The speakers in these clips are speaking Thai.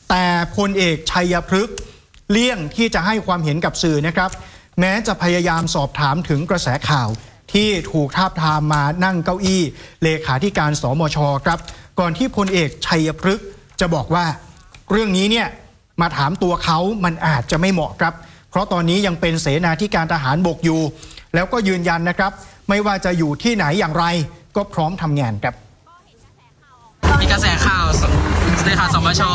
แต่พลเอกชัยพฤกษ์เลี่ยงที่จะให้ความเห็นกับสื่อนะครับแม้จะพยายามสอบถามถึงกระแสข่าวที่ถูกทาบทามมานั่งเก้าอี้เลขาธิการสมช.ครับก่อนที่พลเอกชัยพฤกษ์จะบอกว่าเรื่องนี้เนี่ยมาถามตัวเขามันอาจจะไม่เหมาะครับเพราะตอนนี้ยังเป็นเสนาธิการทหารบกอยู่แล้วก็ยืนยันนะครับไม่ว่าจะอยู่ที่ไหนอย่างไรก็พร้อมทำงานครับมีกระแสข่าวเลขาสมช.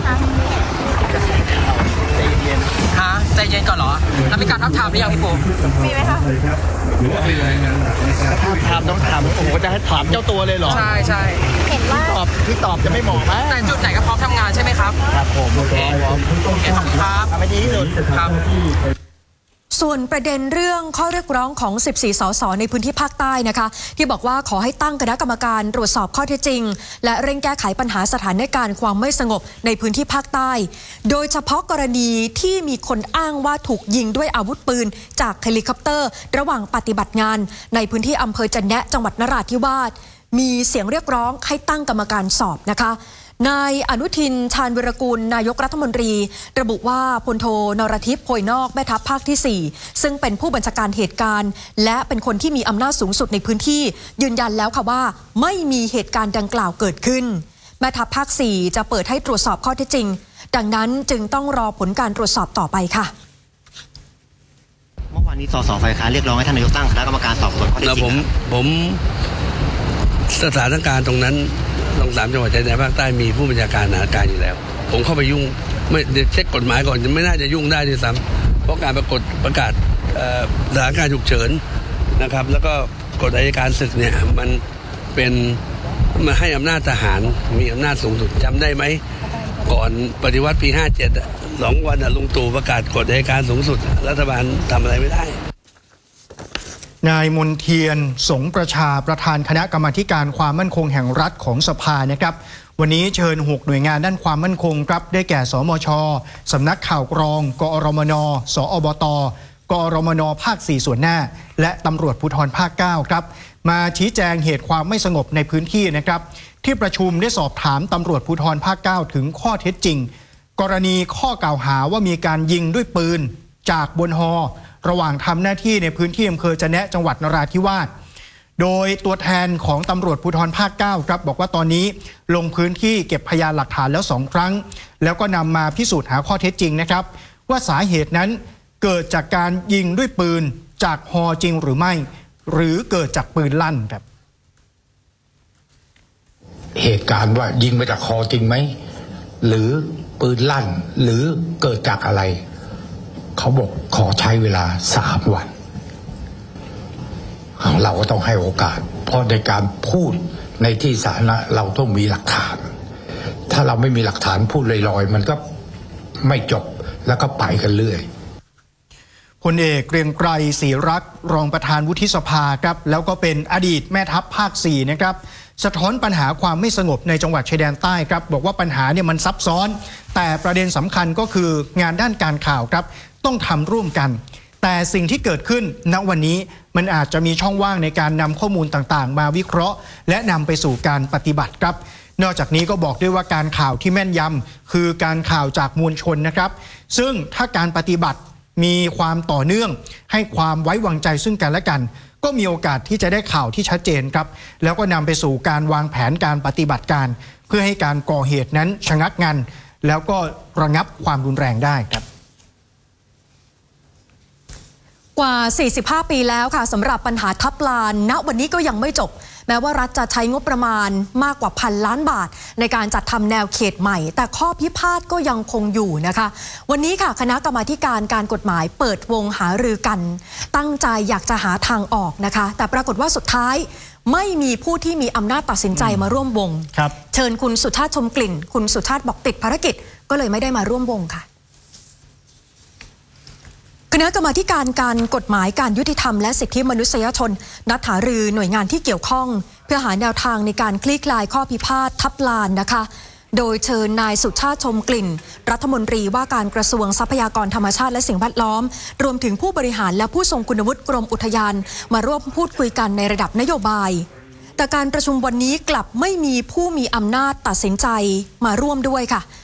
ฮะใจเย็นก่อนเหรอแล้วมีการทับทามหรือยังพี่ปูมีไหมคะหรือว่าเป็นรายงานหลักในการถามต้องถามผมก็จะให้ถามเจ้าตัวเลยเหรอใช่ใช่เห็นว่าที่ตอบจะไม่เหมาะไหมแต่จุดไหนก็พร้อมทำงานใช่ไหมครับครับผมโอเคขอบคุณครับไม่ดีที่สุดครับส่วนประเด็นเรื่องข้อเรียกร้องของ14 สสในพื้นที่ภาคใต้นะคะที่บอกว่าขอให้ตั้งคณะกรรมการตรวจสอบข้อเท็จจริงและเร่งแก้ไขปัญหาสถานการณ์ความไม่สงบในพื้นที่ภาคใต้โดยเฉพาะกรณีที่มีคนอ้างว่าถูกยิงด้วยอาวุธปืนจากเฮลิคอปเตอร์ระหว่างปฏิบัติงานในพื้นที่อำเภอจันแนะจังหวัดนราธิวาสมีเสียงเรียกร้องให้ตั้งกรรมการสอบนะคะนายอนุทินชาญวิรากูลนายกรัฐมนตรีระบุว่าพลโทนรทิพย์โพยนอกแม่ทัพภาคที่4ซึ่งเป็นผู้บัญชาการเหตุการณ์และเป็นคนที่มีอำนาจสูงสุดในพื้นที่ยืนยันแล้วค่ะว่าไม่มีเหตุการณ์ดังกล่าวเกิดขึ้นแม่ทัพภาค4จะเปิดให้ตรวจสอบข้อเท็จจริงดังนั้นจึงต้องรอผลการตรวจสอบต่อไปค่ะเมื่อวานนี้สสฝ่ายค้านเรียกร้องให้ท่านนายกตั้งคณะกรรมการสอบสวนข้อเท็จจริงผมสถานการณ์ตรงนั้นตรง3 จังหวัดชายแดนภาคใต้มีผู้บัญชาการสถานการณ์อยู่แล้วผมเข้าไปยุ่งไม่เช็คกฎหมายก่อนไม่น่าจะยุ่งได้ด้วยซ้ำเพราะการประกาศสถานการณ์ฉุกเฉินนะครับแล้วก็กฎอัยการศึกเนี่ยมันเป็นมาให้อำนาจทหารมีอำนาจสูงสุดจำได้ไหมก่อนปฏิวัติปี57 2 วันลุงตู่ประกาศกฎอัยการสูงสุดรัฐบาลทำอะไรไม่ได้นายมนเทียนสงประชาประธานคณะกรรมาธิการความมั่นคงแห่งรัฐของสภานะครับวันนี้เชิญ6หน่วยงานด้านความมั่นคงครับได้แก่สมช.สำนักข่าวกรองกอรมน.สอบต.กอรมน.ภาค4ส่วนหน้าและตำรวจภูธรภาค9ครับมาชี้แจงเหตุความไม่สงบในพื้นที่นะครับที่ประชุมได้สอบถามตำรวจภูธรภาค9ถึงข้อเท็จจริงกรณีข้อกล่าวหาว่ามีการยิงด้วยปืนจากบนฮอระหว่างทำหน้าที่ในพื้นที่อำเภอจะแนะจังหวัดนราธิวาสโดยตัวแทนของตำรวจภูธรภาค9ครับบอกว่าตอนนี้ลงพื้นที่เก็บพยานหลักฐานแล้ว2 ครั้งแล้วก็นำมาพิสูจน์หาข้อเท็จจริงนะครับว่าสาเหตุนั้นเกิดจากการยิงด้วยปืนจากฮอจริงหรือไม่หรือเกิดจากปืนลั่นครับเหตุการณ์ว่ายิงมาจากฮอจริงไหมหรือปืนลั่นหรือเกิดจากอะไรเขาบอกขอใช้เวลา3 วันเราก็ต้องให้โอกาสเพราะในการพูดในที่สาธารณะเราต้องมีหลักฐานถ้าเราไม่มีหลักฐานพูดลอยๆมันก็ไม่จบแล้วก็ไปกันเรื่อยพลเอกเกรียงไกรศรีรักษ์รองประธานวุฒิสภาครับแล้วก็เป็นอดีตแม่ทัพภาค4นะครับสะท้อนปัญหาความไม่สงบในจังหวัดชายแดนใต้ครับบอกว่าปัญหาเนี่ยมันซับซ้อนแต่ประเด็นสำคัญก็คืองานด้านการข่าวครับต้องทำร่วมกันแต่สิ่งที่เกิดขึ้นณวันนี้มันอาจจะมีช่องว่างในการนำข้อมูลต่างๆมาวิเคราะห์และนำไปสู่การปฏิบัติครับนอกจากนี้ก็บอกด้วยว่าการข่าวที่แม่นยำคือการข่าวจากมวลชนนะครับซึ่งถ้าการปฏิบัติมีความต่อเนื่องให้ความไว้วางใจซึ่งกันและกันก็มีโอกาสที่จะได้ข่าวที่ชัดเจนครับแล้วก็นำไปสู่การวางแผนการปฏิบัติการเพื่อให้การก่อเหตุนั้นชะงักงันแล้วก็ระงับความรุนแรงได้ครับกว่า45 ปีแล้วค่ะสำหรับปัญหาทับลานณวันนี้ก็ยังไม่จบแม้ว่ารัฐจะใช้งบประมาณมากกว่า1,000 ล้านบาทในการจัดทำแนวเขตใหม่แต่ข้อพิพาทก็ยังคงอยู่นะคะวันนี้ค่ะคณะกรรมาธิการการกฎหมายเปิดวงหารือกันตั้งใจอยากจะหาทางออกนะคะแต่ปรากฏว่าสุดท้ายไม่มีผู้ที่มีอำนาจตัดสินใจมาร่วมวงเชิญคุณสุชาติชมกลิ่นคุณสุชาติบอกติดภารกิจก็เลยไม่ได้มาร่วมวงค่ะคณะกรรมาธิการการกฎหมายการยุติธรรมและสิทธิมนุษยชนนัดหารือหน่วยงานที่เกี่ยวข้องเพื่อหาแนวทางในการคลี่คลายข้อพิพาททับลานนะคะโดยเชิญนายสุชาติชมกลิ่นรัฐมนตรีว่าการกระทรวงทรัพยากรธรรมชาติและสิ่งแวดล้อมรวมถึงผู้บริหารและผู้ทรงคุณวุฒิกรมอุทยานมาร่วมพูดคุยกันในระดับนโยบายแต่การประชุมวันนี้กลับไม่มีผู้มีอำนาจตัดสินใจมาร่วมด้วยค่ะ